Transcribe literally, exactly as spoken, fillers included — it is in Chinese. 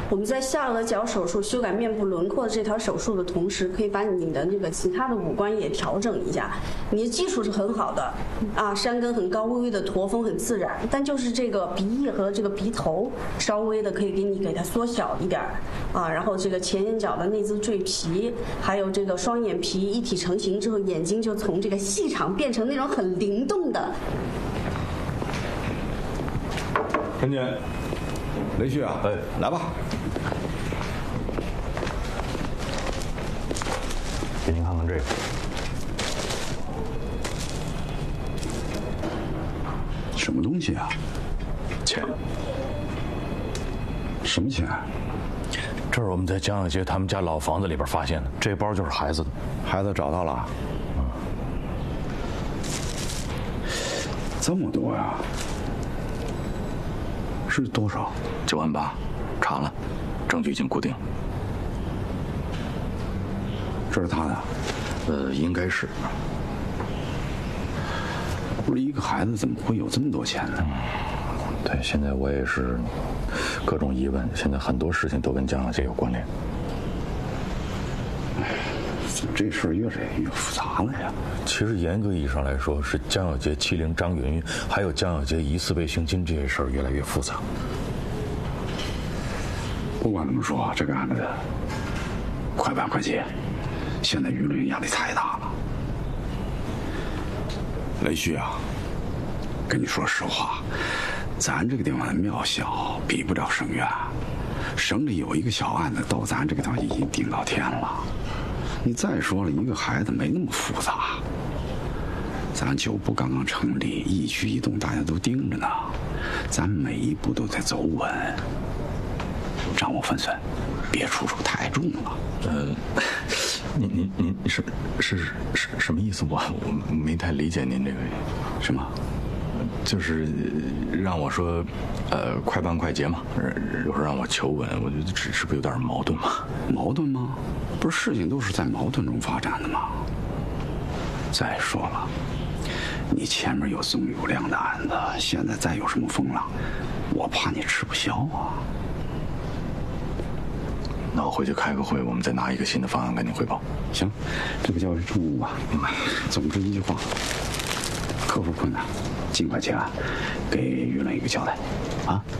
我们在下颌角手术修改面部轮廓这条手术的同时，可以把你的这个其他的五官也调整一下。你的基础是很好的啊，山根很高，微微的驼峰很自然，但就是这个鼻翼和这个鼻头稍微的可以给你给它缩小一点啊，然后这个前眼角的内眦赘皮，还有这个双眼皮一体成型之后，眼睛就从这个细长变成那种很灵动的。 陈姐，雷旭啊，哎，来吧。 给您看看这个。 什么东西啊？ 钱。 什么钱？ 这是我们在江小杰他们家老房子里边发现的，这包就是孩子的。 孩子找到了。嗯。这么多呀？是多少？ 九万八，查了，证据已经固定。 这是他的？ 呃，应该是。 不是一个孩子怎么会有这么多钱呢？ 嗯，对，现在我也是各种疑问，现在很多事情都跟江小杰有关联。 哎，怎么这事儿越来越复杂了呀？ 其实严格意义上来说，是江小杰欺凌张云云，还有江小杰疑似被性侵这些事儿越来越复杂。 不管怎么说，这个案子快办快结，现在舆论压力太大了。雷旭啊，跟你说实话，咱这个地方的庙小，比不了省院。省里有一个小案子，到咱这个地方已经顶到天了。你再说了，一个孩子没那么复杂。咱九部刚刚成立，一举一动大家都盯着呢，咱每一步都得走稳，掌握分寸，别出手太重了。 呃，您您您是是是什么意思？我我没太理解您这个。 什么？ 就是让我说，呃，快办快结嘛，有时候让我求稳，我觉得这是不是有点矛盾嘛？ 矛盾吗？不是，事情都是在矛盾中发展的吗？再说了，你前面有宗有量的案子，现在再有什么风浪，我怕你吃不消啊。 那我回去开个会，我们再拿一个新的方案跟你汇报。 行，这个交给政务吧。嗯，总之一句话，克服困难，尽快结案，给舆论一个交代，啊。